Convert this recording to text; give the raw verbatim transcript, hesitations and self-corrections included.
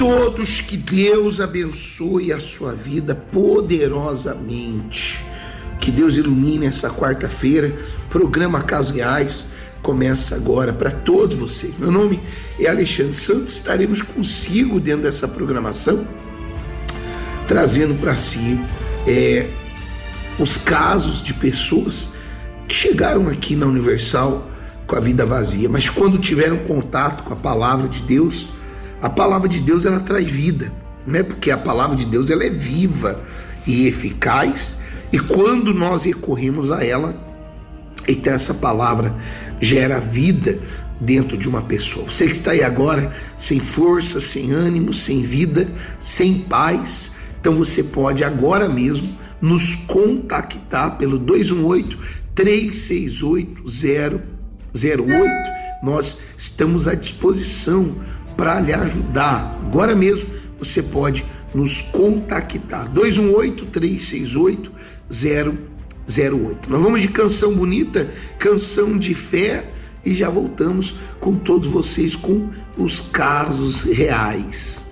todos, que Deus abençoe a sua vida poderosamente. Que Deus ilumine essa quarta-feira. Programa Casos Reais começa agora para todos vocês. Meu nome é Alexandre Santos. Estaremos consigo dentro dessa programação, trazendo para si é, os casos de pessoas que chegaram aqui na Universal com a vida vazia, mas quando tiveram contato com a palavra de Deus, a palavra de Deus ela traz vida, né? Porque a palavra de Deus ela é viva e eficaz, e quando nós recorremos a ela, então essa palavra gera vida dentro de uma pessoa. Você que está aí agora sem força, sem ânimo, sem vida, sem paz, então você pode agora mesmo nos contactar pelo dois um oito, três seis oito, zero zero oito. Nós estamos à disposição para lhe ajudar. Agora mesmo você pode nos contactar. dois um oito, três seis oito, zero zero oito. Nós vamos de canção bonita, canção de fé, e já voltamos com todos vocês com os casos reais.